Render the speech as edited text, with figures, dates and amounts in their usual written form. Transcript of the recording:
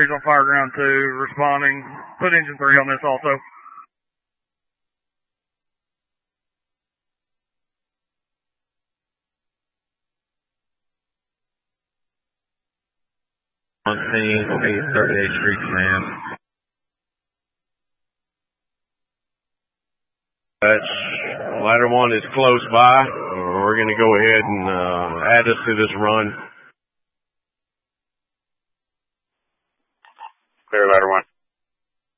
He's on fire ground 2, responding. Put engine 3 on this also. On scene, 838 Street Command. That's ladder 1 is close by. We're going to go ahead and add us to this run. Clear ladder 1.